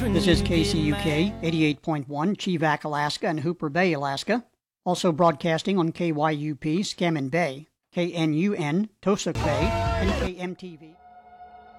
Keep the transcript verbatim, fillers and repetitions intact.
This is K C U K eighty-eight point one, Chevak, Alaska, and Hooper Bay, Alaska. Also broadcasting on K Y U P, Scammon Bay, K N U N, Tosuck Bay, and K M T V.